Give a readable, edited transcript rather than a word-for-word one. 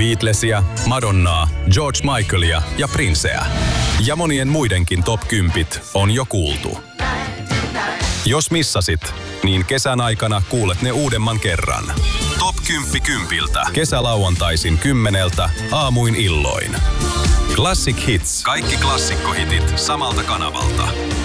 Beatlesia, Madonnaa, George Michaelia ja Princeä. Ja monien muidenkin top 10 on jo kuultu. Jos missasit, niin kesän aikana kuulet ne uudemman kerran. Top 10 kympiltä. Kesälauantaisin 10 aamuin illoin. Classic Hits. Kaikki klassikkohitit samalta kanavalta.